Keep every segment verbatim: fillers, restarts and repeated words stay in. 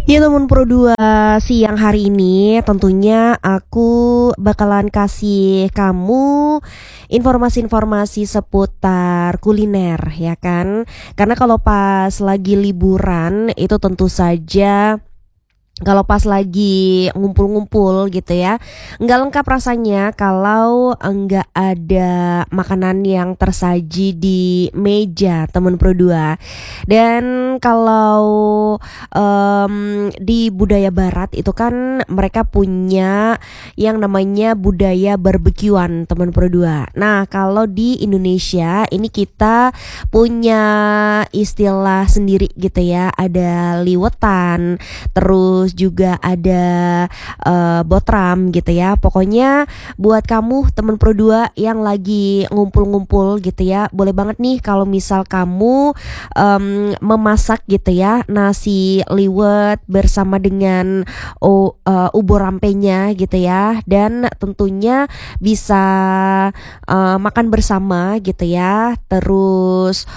Ya teman Pro dua, siang hari ini tentunya aku bakalan kasih kamu informasi-informasi seputar kuliner ya kan. Karena kalau pas lagi liburan itu tentu saja kalau pas lagi ngumpul-ngumpul gitu ya, nggak lengkap rasanya kalau enggak ada makanan yang tersaji di meja teman Pro dua. Dan kalau em, di budaya barat itu kan mereka punya yang namanya budaya barbekyuan teman Pro dua. Nah, kalau di Indonesia ini kita punya istilah sendiri gitu ya, ada liwetan, terus juga ada uh, botram gitu ya. Pokoknya buat kamu temen Pro dua yang lagi ngumpul-ngumpul gitu ya, boleh banget nih kalau misal kamu um, memasak gitu ya nasi liwet bersama dengan uh, uh, ubur rampenya gitu ya. Dan tentunya bisa uh, makan bersama gitu ya. Terus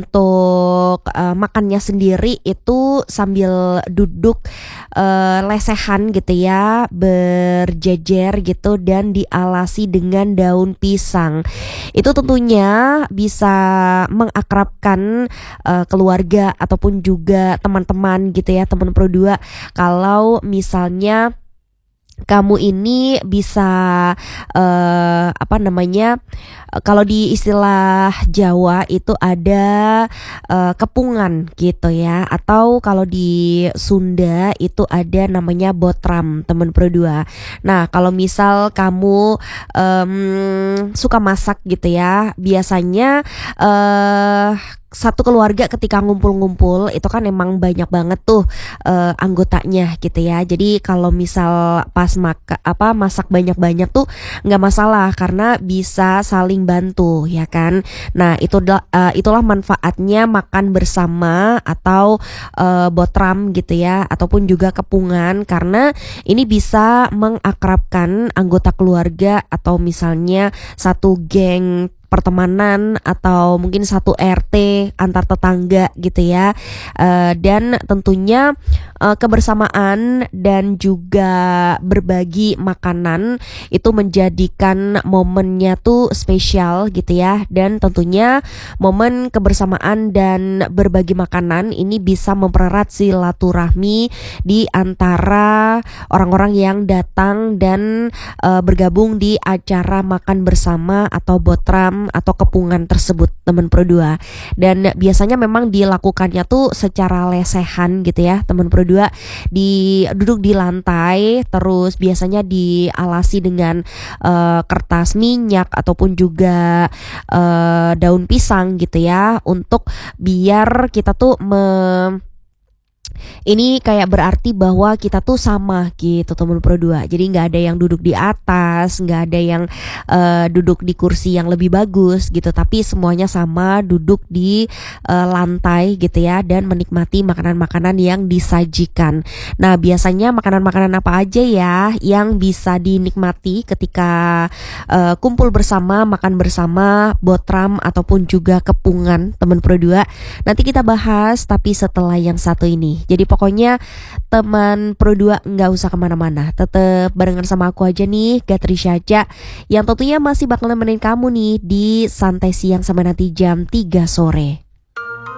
untuk uh, makannya sendiri itu sambil duduk uh, lesehan gitu ya, berjejer gitu dan dialasi dengan daun pisang. Itu tentunya bisa mengakrabkan uh, keluarga ataupun juga teman-teman gitu ya, teman Pro dua. Kalau misalnya kamu ini bisa uh, apa namanya uh, kalau di istilah Jawa itu ada uh, kepungan gitu ya, atau kalau di Sunda itu ada namanya botram teman Pro dua. Nah, kalau misal kamu um, suka masak gitu ya, biasanya uh, satu keluarga ketika ngumpul-ngumpul itu kan emang banyak banget tuh uh, anggotanya gitu ya. Jadi kalau misal pas maka apa masak banyak-banyak tuh nggak masalah karena bisa saling bantu ya kan. Nah, itu uh, itulah manfaatnya makan bersama atau uh, botram gitu ya, ataupun juga kepungan, karena ini bisa mengakrabkan anggota keluarga atau misalnya satu geng pertemanan atau mungkin satu R T antar tetangga gitu ya. Uh, dan tentunya uh, kebersamaan dan juga berbagi makanan itu menjadikan momennya tuh spesial gitu ya. Dan tentunya momen kebersamaan dan berbagi makanan ini bisa mempererat silaturahmi di antara orang-orang yang datang dan uh, bergabung di acara makan bersama atau botram atau kepungan tersebut teman Pro dua. Dan biasanya memang dilakukannya tuh secara lesehan gitu ya teman Pro dua, di duduk di lantai, terus biasanya dialasi dengan uh, kertas minyak ataupun juga uh, daun pisang gitu ya, untuk biar kita tuh me ini kayak berarti bahwa kita tuh sama gitu teman Pro dua. Jadi nggak ada yang duduk di atas, nggak ada yang uh, duduk di kursi yang lebih bagus gitu, tapi semuanya sama duduk di uh, lantai gitu ya, dan menikmati makanan-makanan yang disajikan. Nah, biasanya makanan-makanan apa aja ya yang bisa dinikmati ketika uh, kumpul bersama, makan bersama, botram ataupun juga kepungan teman Pro dua. Nanti kita bahas tapi setelah yang satu ini. Jadi pokoknya teman Pro dua nggak usah kemana-mana, tetap barengan sama aku aja nih, Gatri Syaja, yang tentunya masih bakal nemenin kamu nih di Santai Siang sampai nanti jam tiga sore.